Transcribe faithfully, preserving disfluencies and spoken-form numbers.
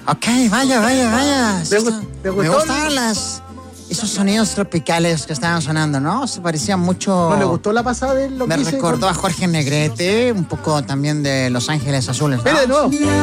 Ok, vaya, vaya, vaya. ¿Te Esto- gu- te me gustó? gustaban las, esos sonidos tropicales que estaban sonando, ¿no? Se parecía mucho... ¿No le gustó la pasada de lo Me que hice recordó con- a Jorge Negrete, un poco también de Los Ángeles Azules, ¿no? Mira de nuevo.